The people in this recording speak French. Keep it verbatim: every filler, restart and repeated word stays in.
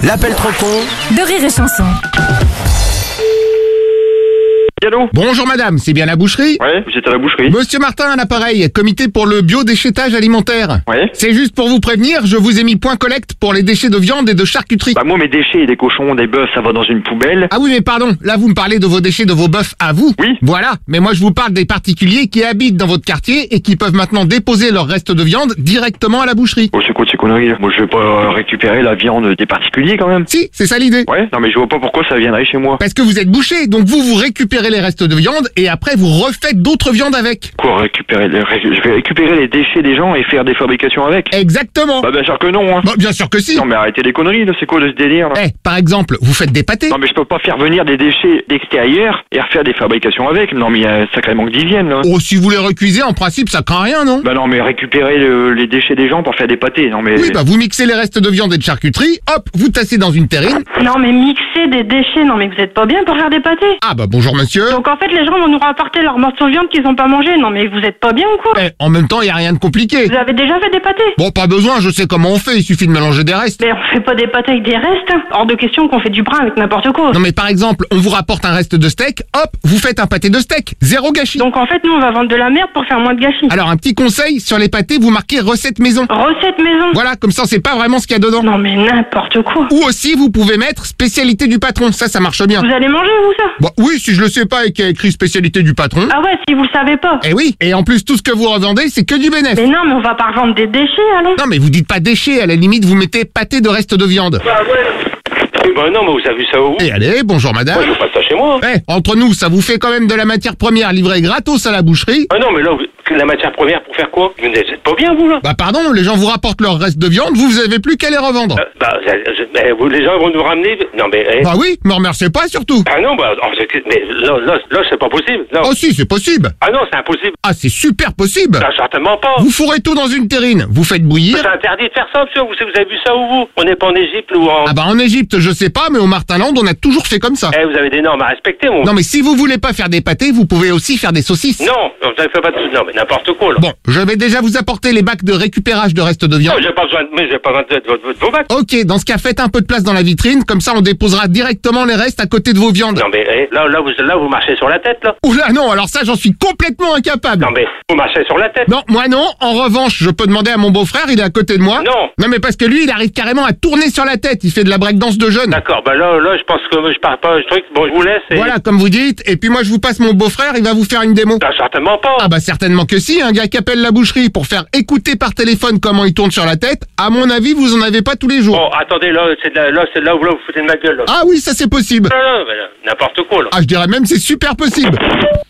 L'appel trop con de Rire et Chanson. Allô ? Bonjour madame, c'est bien la boucherie ? Ouais, vous êtes à la boucherie. Monsieur Martin à l'appareil, comité pour le biodéchettage alimentaire. Ouais. C'est juste pour vous prévenir, je vous ai mis point collecte pour les déchets de viande et de charcuterie. Bah moi mes déchets, des cochons, des bœufs, ça va dans une poubelle. Ah oui mais pardon, là vous me parlez de vos déchets de vos bœufs à vous. Oui. Voilà, mais moi je vous parle des particuliers qui habitent dans votre quartier et qui peuvent maintenant déposer leurs restes de viande directement à la boucherie. Oh c'est quoi ces conneries là ? Moi je vais pas euh, récupérer la viande des particuliers quand même. Si, c'est ça l'idée. Ouais, non mais je vois pas pourquoi ça viendrait chez moi. Parce que vous êtes boucher, donc vous vous récupérez les restes de viande et après vous refaites d'autres viandes avec. Quoi récupérer les... ré- Je vais récupérer les déchets des gens et faire des fabrications avec. Exactement. Bah bien sûr que non hein. Bon, bien sûr que si. Non mais arrêtez les conneries là, c'est quoi de ce délire là ? Eh, par exemple, vous faites des pâtés. Non mais je peux pas faire venir des déchets d'extérieur et refaire des fabrications avec. Non mais il y a un sacré manque d'hygiène là. Oh, si vous les recuisez, en principe, ça craint rien, non? Bah non mais récupérer le- les déchets des gens pour faire des pâtés, non mais... Oui, bah vous mixez les restes de viande et de charcuterie, hop, vous tassez dans une terrine. Non mais mixer des déchets, non mais vous êtes pas bien pour faire des pâtés. Ah bah bonjour monsieur. Donc en fait les gens vont nous rapporter leurs morceaux de viande qu'ils ont pas mangé, non mais vous êtes pas bien ou quoi? Eh, en même temps, il y a rien de compliqué. Vous avez déjà fait des pâtés? Bon, pas besoin, je sais comment on fait, il suffit de mélanger des restes. Mais on fait pas des pâtés avec des restes, hein. Hors de question qu'on fait du pain avec n'importe quoi. Non mais par exemple, on vous rapporte un reste de steak, hop, vous faites un pâté de steak, zéro gâchis. Donc en fait nous on va vendre de la merde pour faire moins de gâchis. Alors un petit conseil, sur les pâtés, vous marquez recette maison. Recette maison. Voilà, comme ça on sait pas vraiment ce qu'il y a dedans. Non mais n'importe quoi. Ou aussi, vous pouvez mettre spécialité du patron, ça, ça marche bien. Vous allez manger vous ça? Bon, oui, si je le sais pas et qu'il y a écrit spécialité du patron. Ah ouais, si vous le savez pas. Eh oui, et en plus tout ce que vous revendez, c'est que du bénéfice. Mais non mais on va pas revendre des déchets allons. Non mais vous dites pas déchets, à la limite vous mettez pâté de reste de viande. Bah non, mais vous avez vu ça où? Et allez, bonjour madame. Moi, je veux pas ça chez moi. Eh, entre nous, ça vous fait quand même de la matière première livrée gratos à la boucherie. Ah non, mais là, vous- la matière première pour faire quoi? Vous n'êtes pas bien, vous, là? Bah pardon, les gens vous rapportent leur reste de viande, vous, vous avez plus qu'à les revendre. Euh, bah, je- je- mais vous, les gens vont nous ramener. Non, mais. eh. Bah oui, me remerciez pas surtout. Ah non, bah, oh, c'est- mais là, là, là, c'est pas possible. Non. Oh si, c'est possible. Ah non, c'est impossible. Ah, c'est super possible. Ah, certainement pas. Vous fourrez tout dans une terrine, vous faites bouillir. C'est interdit de faire ça, monsieur. Vous, vous avez vu ça où, vous? On n'est pas en Égypte ou en. Ah bah en Égypte, je sais pas, mais au Martinland, on a toujours fait comme ça. Eh, vous avez des normes à respecter, mon. Non mais si vous voulez pas faire des pâtés, vous pouvez aussi faire des saucisses. Non, vous n'avez fait pas de. Non, mais n'importe quoi, là. Bon, je vais déjà vous apporter les bacs de récupérage de restes de Non, viande. j'ai pas besoin de. Mais j'ai pas besoin de, de, de, de vos bacs. Ok, dans ce cas, faites un peu de place dans la vitrine, comme ça on déposera directement les restes à côté de vos viandes. Non, mais eh, là, là, vous, là, vous marchez sur la tête, là. Oula non, alors ça j'en suis complètement incapable. Non, mais vous marchez sur la tête. Non, moi non, en revanche, je peux demander à mon beau-frère, il est à côté de moi. Non. Non mais parce que lui, il arrive carrément à tourner sur la tête, il fait de la breakdance de jeune. D'accord, bah là, là, je pense que je pars pas, je truc, bon, je vous laisse et... Voilà, comme vous dites, et puis moi je vous passe mon beau-frère, il va vous faire une démo. Bah, certainement pas. Ah bah certainement que si, un gars qui appelle la boucherie pour faire écouter par téléphone comment il tourne sur la tête, à mon avis, vous en avez pas tous les jours. Bon, attendez, là, c'est de la- là, c'est là où là, vous foutez de ma gueule, là. Ah oui, ça c'est possible. Non, non, mais là, n'importe quoi, là. Ah, je dirais même c'est super possible.